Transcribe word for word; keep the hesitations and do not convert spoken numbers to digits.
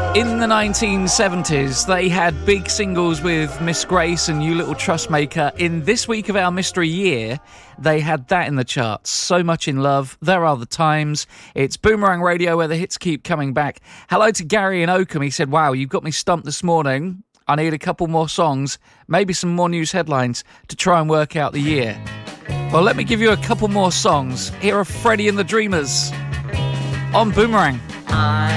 In the nineteen seventies, they had big singles with Miss Grace and You Little Trustmaker. In this week of our mystery year, they had that in the charts. So Much in Love, There Are the Times. It's Boomerang Radio where the hits keep coming back. Hello to Gary in Oakham. He said, wow, you've got me stumped this morning. I need a couple more songs, maybe some more news headlines to try and work out the year. Well, let me give you a couple more songs. Here are Freddie and the Dreamers on Boomerang. I